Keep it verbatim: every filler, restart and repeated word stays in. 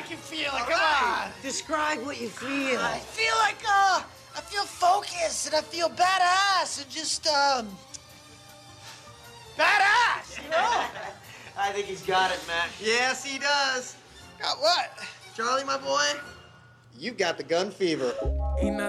like you're feeling. Come on. Describe what you feel. I feel like, uh, I feel focused and I feel badass and just, um, badass, you know? I think he's got it, Mac. Yes, he does. Got what? Charlie, my boy, you've got the gun fever.